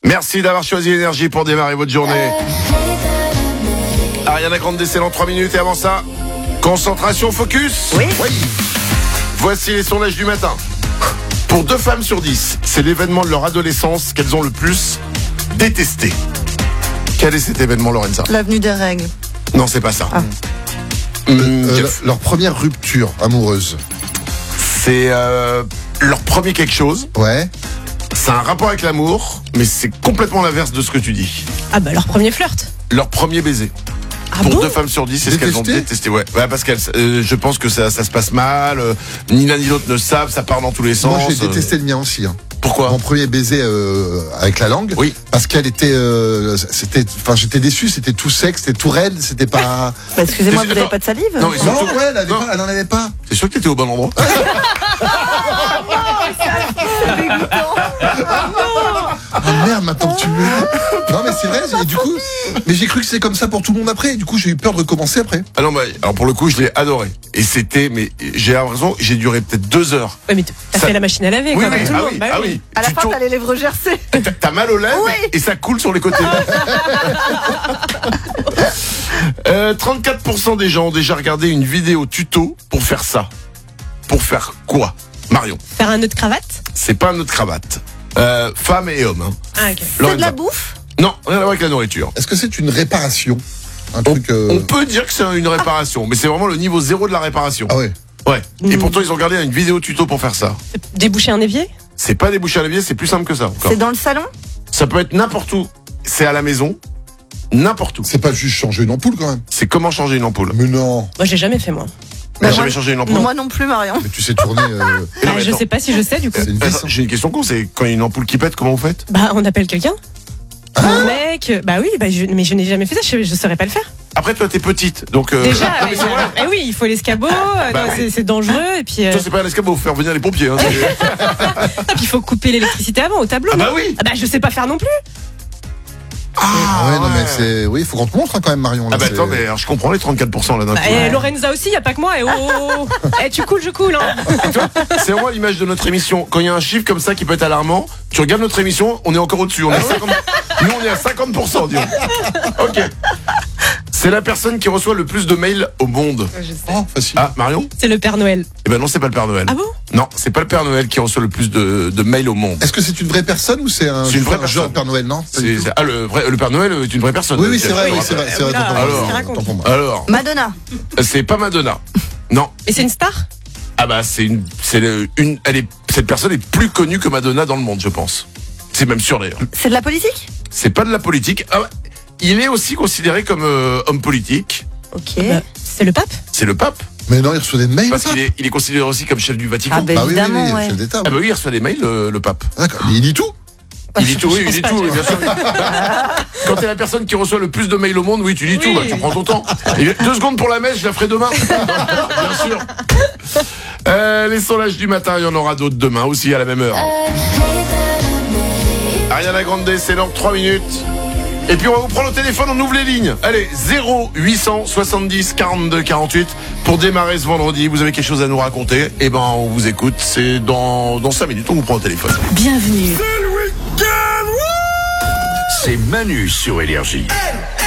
Merci d'avoir choisi Énergie pour démarrer votre journée. Ariana Grande décèle en 3 minutes et avant ça, concentration, focus. Oui. Voici les sondages du matin. Pour 2 femmes sur 10, c'est l'événement de leur adolescence qu'elles ont le plus détesté. Quel est cet événement, Lorenza? L'avenue des règles. Non, c'est pas ça. Leur première rupture amoureuse. C'est leur premier quelque chose. Ouais. C'est un rapport avec l'amour, mais c'est complètement l'inverse de ce que tu dis. Ah bah leur premier flirt. Leur premier baiser. Ah Pour bon 2 femmes sur 10, c'est ce qu'elles ont détesté. Ouais, parce qu'elles, je pense que ça se passe mal. Ni l'un ni l'autre ne savent, ça part dans tous les sens. Moi, j'ai détesté le mien aussi. Pourquoi? Mon premier baiser avec la langue. Oui. Parce qu'elle était, j'étais déçu. C'était tout sec, c'était tout raide, c'était pas. Bah, excusez-moi, vous Attends. n'avez pas de salive? Non, mais surtout- ouais, elle Non. en avait pas. T'es sûr que t'étais au bon endroit? Ah merde, maintenant que tu me. Non, mais c'est vrai. Et du coup, mais j'ai cru que c'est comme ça pour tout le monde après. Et du coup, j'ai eu peur de recommencer après. Ah non, bah, alors pour le coup, je l'ai adoré. Et c'était, mais j'ai l'impression, j'ai duré peut-être 2 heures. Ouais, mais t'as fait la machine à laver, Oui, comme oui, tout le ah monde. oui, Bah ah oui. oui. À la Tu fin, tournes- t'as les lèvres gercées. T'as mal aux lèvres Oui. et ça coule sur les côtés. 34% des gens ont déjà regardé une vidéo tuto pour faire ça. Pour faire quoi, Marion? Faire un nœud de cravate. C'est pas un nœud de cravate. Femmes et hommes. Hein. Ah ok. C'est de la bouffe? Non, rien à voir avec la nourriture. Est-ce que c'est une réparation? Un On, truc. on peut dire que c'est une réparation, mais c'est vraiment le niveau 0 de la réparation. Ah ouais. Ouais. Et pourtant, ils ont regardé une vidéo tuto pour faire ça. Déboucher un évier. C'est pas déboucher à l'évier, c'est plus simple que ça. Encore. C'est dans le salon? Ça peut être n'importe où. C'est à la maison, n'importe où. C'est pas juste changer une ampoule quand même. C'est comment changer une ampoule. Mais non. Moi j'ai jamais fait moi. T'as Bah, jamais moi- changé une ampoule? Moi non plus, Marion. Mais tu sais tourner. Et non, Bah, mais je attends. sais pas si je sais du coup. C'est une vis. Attends, j'ai une question con, c'est quand il y a une ampoule qui pète, comment vous faites? Bah on appelle quelqu'un. Un mec. Bah oui, mais je n'ai jamais fait ça. Je saurais pas le faire. Après, toi, t'es petite, donc. Déjà. Non, mais c'est vrai. Eh oui, il faut l'escabeau. Bah non, oui. c'est dangereux et puis. Toi, c'est pas un escabeau, faut faire venir les pompiers. Hein, Ah, puis il faut couper l'électricité avant au tableau. Ah non bah oui. Ah bah je sais pas faire non plus. Ah ouais, non, mais c'est. Oui, il faut qu'on te montre quand même, Marion. Là, Ah bah c'est- attends, mais alors, je comprends les 34% là d'un Bah, coup. et Lorenza aussi, y a pas que moi. Et tu coules, je coule. Hein. Et toi, c'est vraiment l'image de notre émission. Quand il y a un chiffre comme ça qui peut être alarmant, tu regardes notre émission, on est encore au-dessus. On est à 50... Nous, on est à 50%, disons. Ok. C'est la personne qui reçoit le plus de mails au monde. Oh, facile. Ah, Marion? C'est le Père Noël. Eh ben non, c'est pas le Père Noël. Ah bon? Non, c'est pas le Père Noël qui reçoit le plus de mails au monde. Est-ce que c'est une vraie personne ou c'est un, C'est une vraie un jeu personne. de Père Noël, non? Pas du tout. Le Père Noël est une vraie personne. Oui, c'est vrai, oui, c'est vrai. C'est vrai, Oula, autant pour moi. alors, qu'est-ce qu'il raconte Autant pour moi. Alors, Madonna. c'est pas Madonna. Non. Et c'est une star? Ah bah cette personne est plus connue que Madonna dans le monde, je pense. C'est même sûr d'ailleurs. C'est de la politique? C'est pas de la politique. Ah ouais. Il est aussi considéré comme homme politique. Ok. Bah, c'est le pape? C'est le pape. Mais non, il reçoit des mails, Parce ça. qu'il est considéré aussi comme chef du Vatican. Ah, bah, Bah oui, oui, évidemment, oui, ouais. chef d'État. Ah bah oui, il reçoit des mails, le pape. D'accord. Mais il dit tout. Il dit tout, oui, Je il dit pense tout, pas, oui, bien sûr. Quand t'es la personne qui reçoit le plus de mails au monde, oui, tu dis tout, bah, tu prends ton temps. Et 2 secondes pour la messe, je la ferai demain. Bien sûr. Les sondages du matin, il y en aura d'autres demain aussi à la même heure. Ariana Grande, c'est dans 3 minutes. Et puis on va vous prendre au téléphone, on ouvre les lignes. Allez, 0870 42 48 pour démarrer ce vendredi. Vous avez quelque chose à nous raconter? Eh ben, on vous écoute. C'est dans 5 minutes, on vous prend au téléphone. Bienvenue. C'est Manu sur Énergie.